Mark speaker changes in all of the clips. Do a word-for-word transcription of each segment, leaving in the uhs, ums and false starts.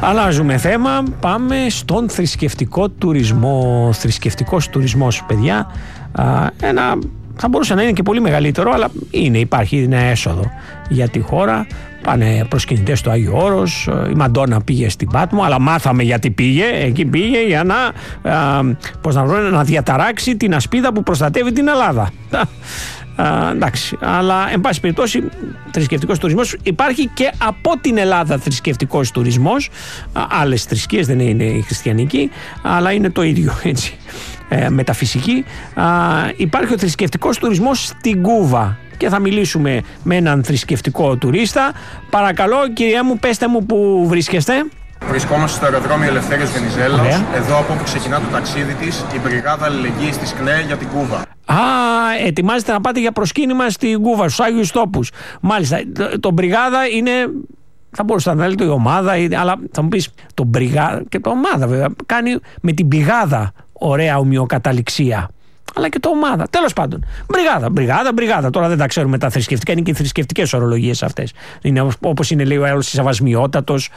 Speaker 1: Αλλάζουμε θέμα, πάμε στον θρησκευτικό τουρισμό. Θρησκευτικός τουρισμός, παιδιά, α, ένα, θα μπορούσε να είναι και πολύ μεγαλύτερο, αλλά είναι, υπάρχει ένα έσοδο για τη χώρα. Πάνε προσκυνητές στο Άγιο Όρος, η Μαντόνα πήγε στην Πάτμο, αλλά μάθαμε γιατί πήγε. Εκεί πήγε για να, α, πώς να, βρω, να διαταράξει την ασπίδα που προστατεύει την Ελλάδα. Α, εντάξει, αλλά εν πάση περιπτώσει θρησκευτικός τουρισμός υπάρχει και από την Ελλάδα. Θρησκευτικός τουρισμός, α, άλλες θρησκείες, δεν είναι η χριστιανική, αλλά είναι το ίδιο, έτσι, ε, μεταφυσική. Α, υπάρχει ο θρησκευτικός τουρισμός στην Κούβα και θα μιλήσουμε με έναν θρησκευτικό τουρίστα. Παρακαλώ, κυρία μου, πέστε μου που βρίσκεστε.
Speaker 2: Βρισκόμαστε στο αεροδρόμιο Ελευθέριος Βενιζέλος, εδώ από όπου ξεκινά το ταξίδι της, η Μπριγάδα Αλληλεγγύης της ΚΝΕ για την Κούβα.
Speaker 1: Α, ετοιμάζετε να πάτε για προσκύνημα στην Κούβα, στους Άγιους Τόπους. Μάλιστα, το, το Μπριγάδα είναι, θα μπορούσα να λέτε η ομάδα, αλλά θα μου πεις το Μπριγάδα, και το ομάδα βέβαια, κάνει με την πηγάδα ωραία ομοιοκαταληξία. Αλλά και το ομάδα. Τέλος πάντων. Μπριγάδα, μπριγάδα, μπριγάδα. Τώρα δεν τα ξέρουμε τα θρησκευτικά, είναι και οι θρησκευτικές ορολογίες αυτές. Είναι όπως είναι, λέει ο άλλος, σεβασμιότατος,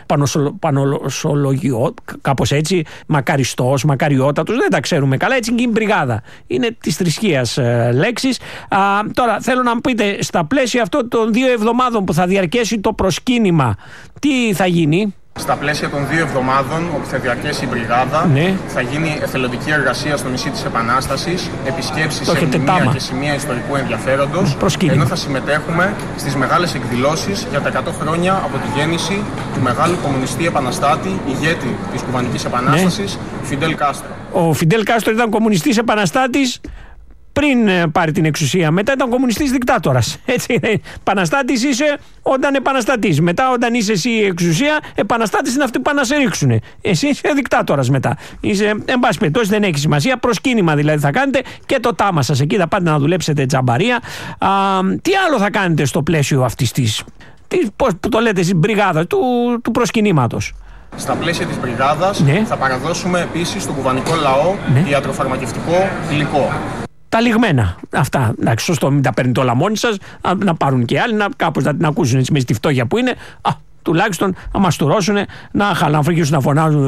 Speaker 1: πανοσολογιό, κάπως έτσι, μακαριστός, μακαριότατος. Δεν τα ξέρουμε καλά. Έτσι είναι και η μπριγάδα. Είναι της θρησκείας ε, λέξης. Α, τώρα θέλω να μου πείτε, στα πλαίσια αυτών των δύο εβδομάδων που θα διαρκέσει το προσκύνημα, τι θα γίνει?
Speaker 2: Στα πλαίσια των δύο εβδομάδων, όπου θα διαρκέσει η Μπριγάδα,
Speaker 1: ναι,
Speaker 2: θα γίνει εθελοντική εργασία στο νησί της Επανάστασης, επισκέψεις σε μνημεία και σημεία ιστορικού ενδιαφέροντος, ενώ θα συμμετέχουμε στις μεγάλες εκδηλώσεις για τα εκατό χρόνια από τη γέννηση του μεγάλου κομμουνιστή επαναστάτη, ηγέτη της Κουβανικής Επανάστασης, ναι, Φιντέλ Κάστρο.
Speaker 1: Ο Φιντέλ Κάστρο ήταν κομμουνιστής επαναστάτης πριν πάρει την εξουσία. Μετά ήταν κομμουνιστής δικτάτορας. Έτσι, επαναστάτης είσαι όταν επαναστατείς. Μετά, όταν είσαι εσύ η εξουσία, επαναστάτης είναι αυτοί που πάνε να σε ρίξουν. Εσύ είσαι δικτάτορας μετά. Είσαι, εν πάση περιπτώσει, δεν έχει σημασία. Προσκύνημα δηλαδή θα κάνετε και το τάμα σας. Εκεί θα πάτε να δουλέψετε τζαμπαρία. Α, τι άλλο θα κάνετε στο πλαίσιο αυτής της, πώς που το λέτε εσείς, μπριγάδα, του, του προσκυνήματος?
Speaker 2: Στα πλαίσια της Μπριγάδας, ναι, θα παραδώσουμε επίσης στον κουβανικό λαό, ναι, ιατροφαρμακευτικό υλικό.
Speaker 1: Τα λιγμένα. Αυτά. Εντάξει, σωστό, μην τα παίρνετε όλα μόνοι σας. Να πάρουν και άλλοι, να, κάπως να την ακούσουν έτσι με στη φτώχεια που είναι. Α, τουλάχιστον να μαστουρώσουν, να χαλανφρικήσουν, να φωνάζουν,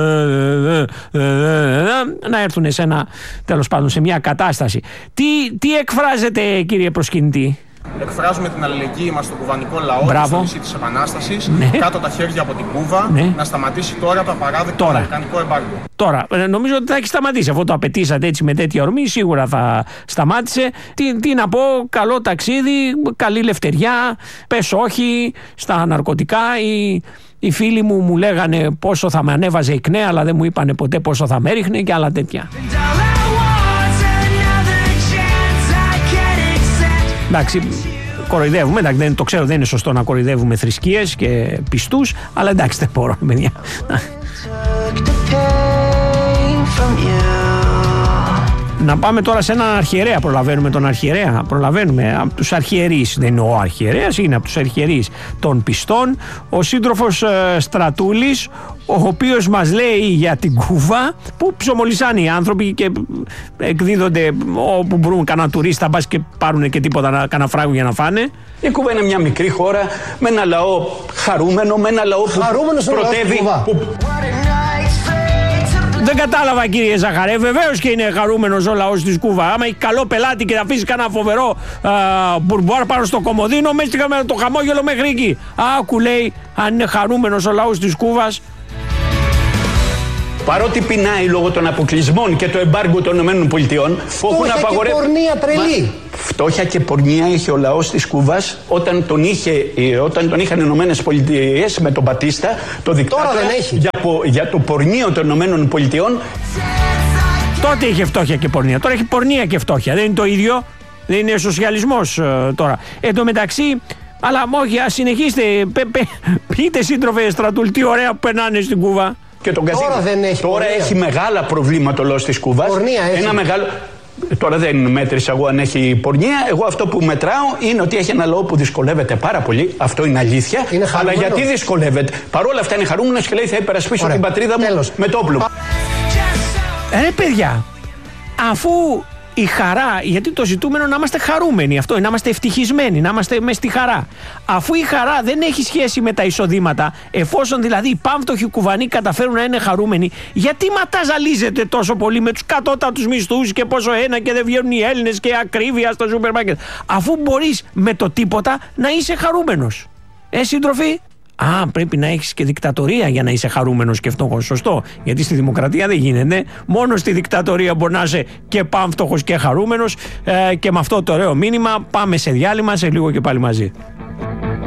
Speaker 1: να έρθουν σε ένα, τέλος πάντων, σε μια κατάσταση. Τι, τι εκφράζετε, κύριε προσκυνητή?
Speaker 2: Εκφράζουμε την αλληλεγγύη μας στο κουβανικό λαό,
Speaker 1: μπράβο,
Speaker 2: στο νησί της Επανάστασης,
Speaker 1: ναι,
Speaker 2: κάτω τα χέρια από την Κούβα, ναι, να σταματήσει τώρα το απαράδεκτο αμερικανικό εμπάργκο.
Speaker 1: Τώρα, νομίζω ότι θα έχει σταματήσει. Αφού το απαιτήσατε έτσι με τέτοια ορμή, σίγουρα θα σταμάτησε. Τι, τι να πω, καλό ταξίδι, καλή λευτεριά, πες όχι στα ναρκωτικά. Οι, οι φίλοι μου μου λέγανε πόσο θα με ανέβαζε η ΚΝΕ, αλλά δεν μου είπανε ποτέ πόσο θα με έριχνε και άλλα τέτοια. Εντάξει, κοροϊδεύουμε, εντάξει, δεν, το ξέρω, δεν είναι σωστό να κοροϊδεύουμε θρησκείες και πιστούς, αλλά εντάξει, δεν μπορώ, παιδιά. Να πάμε τώρα σε έναν αρχιερέα. Προλαβαίνουμε τον αρχιερέα. Προλαβαίνουμε από τους αρχιερείς. Δεν είναι ο αρχιερέας, είναι από τους αρχιερείς των πιστών. Ο σύντροφος ε, Στρατούλης, ο οποίος μας λέει για την Κούβα, που ψωμολυσάνε οι άνθρωποι και εκδίδονται όπου μπορούν, κανένα τουρίστα, μπας και πάρουν και τίποτα, κανένα φράγκο για να φάνε.
Speaker 3: Η Κούβα είναι μια μικρή χώρα με ένα λαό χαρούμενο, με ένα λαό που χαρούμενο πρωτεύει.
Speaker 1: Δεν κατάλαβα, κύριε Ζαχαρέ. Βεβαίως και είναι χαρούμενος ο λαός της Κούβα. Άμα έχει καλό πελάτη και θα αφήσει κανένα φοβερό α, μπουρμπουάρ πάνω στο κομμωδίνο, μέσα με το χαμόγελο μέχρι εκεί. Άκου, λέει, αν είναι χαρούμενος ο λαός της Κούβας.
Speaker 3: Παρότι πεινάει λόγω των αποκλεισμών και του εμπάργκου των ΗΠΑ,
Speaker 4: φτώχεια απαγορε... και πορνεία τρελή. Μα,
Speaker 3: φτώχεια και πορνεία είχε ο λαός της Κούβας όταν τον, είχε, όταν τον είχαν οι ΗΠΑ με τον Μπατίστα, το δικτάτορα,
Speaker 4: τώρα δεν έχει.
Speaker 3: Για, για το πορνείο των ΗΠΑ.
Speaker 1: Τότε είχε φτώχεια και πορνεία. Τώρα έχει πορνεία και φτώχεια. Δεν είναι το ίδιο. Δεν είναι σοσιαλισμός ε, τώρα. Εν τω μεταξύ, αλλά όχι, ας συνεχίστε. Πε, πε, πείτε, σύντροφε Στρατούλ, τι ωραία που περνάνε στην Κούβα.
Speaker 3: Και τον
Speaker 4: τώρα δεν έχει,
Speaker 3: τώρα έχει μεγάλα προβλήματα ο λαός της Κούβας.
Speaker 4: Πορνεία έχει.
Speaker 3: Ένα μεγάλο... Τώρα δεν μέτρησα εγώ αν έχει πορνεία. Εγώ αυτό που μετράω είναι ότι έχει ένα λαό που δυσκολεύεται πάρα πολύ. Αυτό είναι αλήθεια.
Speaker 4: Είναι
Speaker 3: αλλά γιατί δυσκολεύεται? Παρόλα αυτά είναι χαρούμενος και λέει θα υπερασπίσω την πατρίδα μου. Τέλος. Με το όπλο.
Speaker 1: Ρε παιδιά, αφού η χαρά, γιατί το ζητούμενο να είμαστε χαρούμενοι, αυτό, να είμαστε ευτυχισμένοι, να είμαστε μες στη χαρά. Αφού η χαρά δεν έχει σχέση με τα εισοδήματα, εφόσον δηλαδή οι πάμφτωχοι κουβανοί καταφέρουν να είναι χαρούμενοι, γιατί ματαζαλίζετε τόσο πολύ με τους κατώτατους μισθούς και πόσο ένα και δεν βγαίνουν οι Έλληνες και ακρίβεια στο σούπερ μάρκετ, αφού μπορείς με το τίποτα να είσαι χαρούμενος. Ε, σύντροφοι. Α, πρέπει να έχεις και δικτατορία για να είσαι χαρούμενος και φτωχός. Σωστό. Γιατί στη δημοκρατία δεν γίνεται. Μόνο στη δικτατορία μπορεί να είσαι και πάμφτωχος και χαρούμενος. Ε, και με αυτό το ωραίο μήνυμα πάμε σε διάλειμμα, σε λίγο και πάλι μαζί.